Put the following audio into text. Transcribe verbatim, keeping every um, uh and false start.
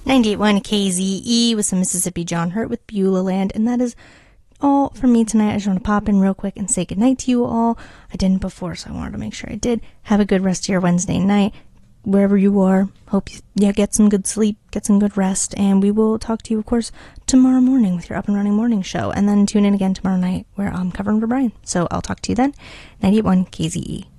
ninety-eight point one K Z E with some Mississippi John Hurt with Beulah Land, and that is all from me tonight. I just want to pop in real quick and say goodnight to you all. I didn't before, so I wanted to make sure I did. Have a good rest of your Wednesday night, wherever you are. Hope you yeah, get some good sleep, get some good rest, and we will talk to you, of course, tomorrow morning with your Up and Running Morning Show, and then tune in again tomorrow night where I'm covering for Brian. So I'll talk to you then. ninety-eight point one K Z E.